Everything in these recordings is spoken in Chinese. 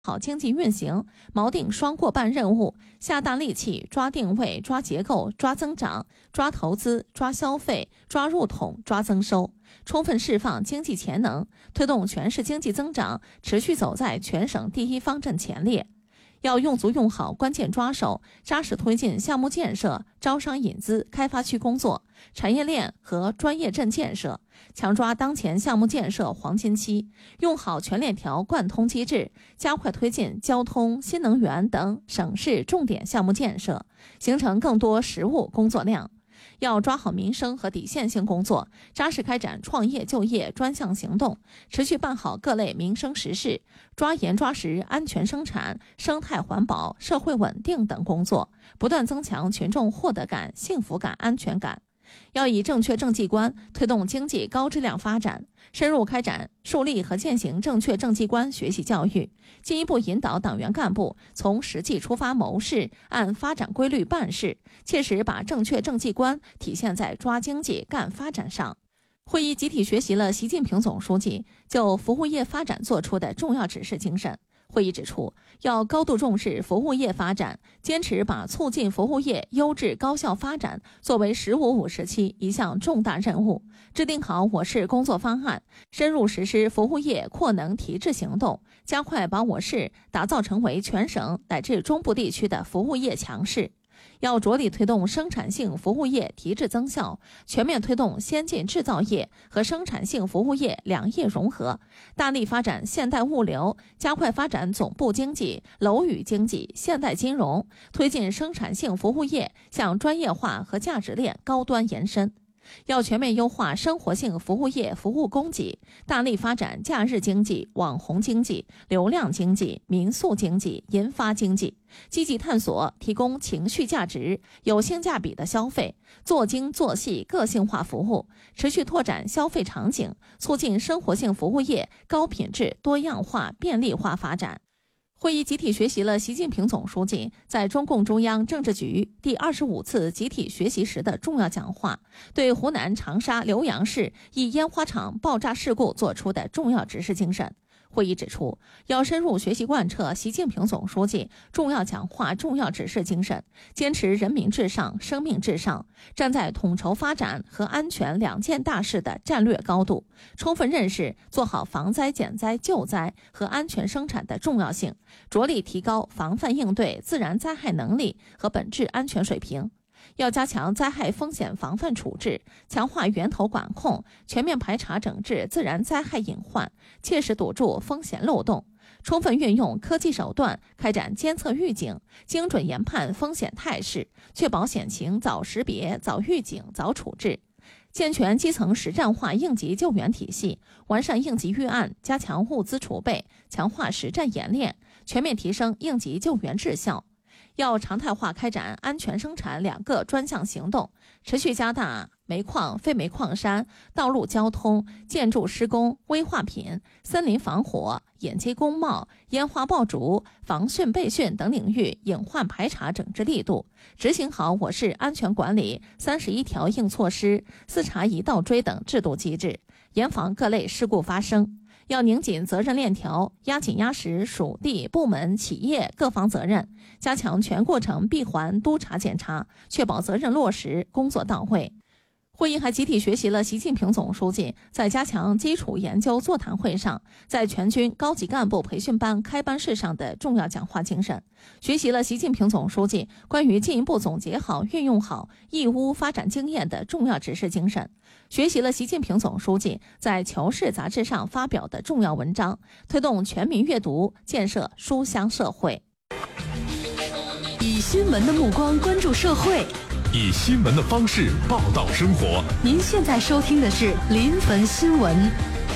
好经济运行，锚定双过半任务，下大力气抓定位、抓结构、抓增长、抓投资、抓消费、抓入统、抓增收，充分释放经济潜能，推动全市经济增长持续走在全省第一方阵前列。要用足用好关键抓手，扎实推进项目建设、招商引资、开发区工作、产业链和专业镇建设，强抓当前项目建设黄金期，用好全链条贯通机制，加快推进交通、新能源等省市重点项目建设，形成更多实务工作量。要抓好民生和底线性工作，扎实开展创业就业专项行动，持续办好各类民生实事，抓严抓实安全生产、生态环保、社会稳定等工作，不断增强群众获得感、幸福感、安全感。要以正确政绩观推动经济高质量发展，深入开展树立和践行正确政绩观学习教育，进一步引导党员干部从实际出发谋事，按发展规律办事，切实把正确政绩观体现在抓经济干发展上。会议集体学习了习近平总书记就服务业发展作出的重要指示精神。会议指出，要高度重视服务业发展，坚持把促进服务业优质高效发展作为“十五五”时期一项重大任务，制定好我市工作方案，深入实施服务业扩能提质行动，加快把我市打造成为全省乃至中部地区的服务业强市。要着力推动生产性服务业提质增效，全面推动先进制造业和生产性服务业两业融合，大力发展现代物流，加快发展总部经济、楼宇经济、现代金融，推进生产性服务业向专业化和价值链高端延伸。要全面优化生活性服务业服务供给，大力发展假日经济、网红经济、流量经济、民宿经济、银发经济，积极探索提供情绪价值、有性价比的消费，做精做细个性化服务，持续拓展消费场景，促进生活性服务业高品质、多样化、便利化发展。会议集体学习了习近平总书记在中共中央政治局第25次集体学习时的重要讲话，对湖南长沙浏阳市一烟花厂爆炸事故作出的重要指示精神。会议指出，要深入学习贯彻习近平总书记重要讲话、重要指示精神，坚持人民至上、生命至上，站在统筹发展和安全两件大事的战略高度，充分认识做好防灾减灾救灾和安全生产的重要性，着力提高防范应对自然灾害能力和本质安全水平。要加强灾害风险防范处置，强化源头管控，全面排查整治自然灾害隐患，切实堵住风险漏洞，充分运用科技手段开展监测预警，精准研判风险态势，确保险情早识别、早预警、早处置。健全基层实战化应急救援体系，完善应急预案，加强物资储备，强化实战演练，全面提升应急救援质效。要常态化开展安全生产两个专项行动，持续加大煤矿、非煤矿山、道路交通、建筑施工、危化品、森林防火、引鸡公贸、烟花爆竹、防汛备汛等领域隐患排查整治力度，执行好我市安全管理31条硬措施、4查1倒追等制度机制，严防各类事故发生。要拧紧责任链条，压紧压实属地、部门、企业各方责任，加强全过程闭环督查检查，确保责任落实、工作到位。会议还集体学习了习近平总书记在加强基础研究座谈会上，在全军高级干部培训班开班式上的重要讲话精神，学习了习近平总书记关于进一步总结好、运用好义乌发展经验的重要指示精神，学习了习近平总书记在《求是》杂志上发表的重要文章，推动全民阅读，建设书香社会。 以新闻的目光关注社会， 以新闻的方式报道生活。 您现在收听的是临汾新闻。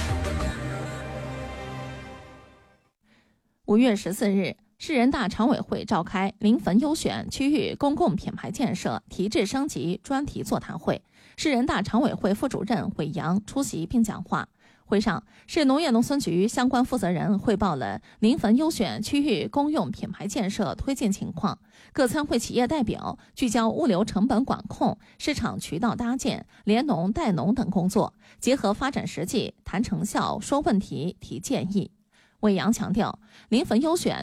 5月14日，市人大常委会召开临汾优选区域公共品牌建设提质升级专题座谈会，市人大常委会副主任韦阳出席并讲话。会上，市农业农村局相关负责人汇报了临汾优选区域公用品牌建设推进情况，各参会企业代表聚焦物流成本管控、市场渠道搭建、联农带农等工作，结合发展实际，谈成效、说问题、提建议。 魏阳强调，临汾优选